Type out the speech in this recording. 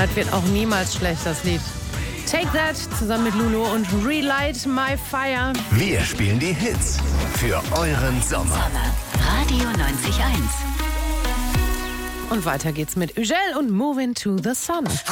Das wird auch niemals schlecht, das Lied. Take That zusammen mit Lulu und Relight My Fire. Wir spielen die Hits für euren Sommer. Radio 90.1. Und weiter geht's mit Ugel und Moving to the Sun.